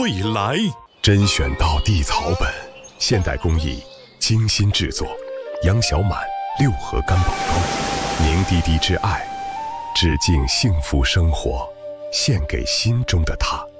未来。 甄选到地草本，现代工艺，精心制作，杨小满6合干宝膏，凝滴滴之爱，致敬幸福生活，献给心中的他。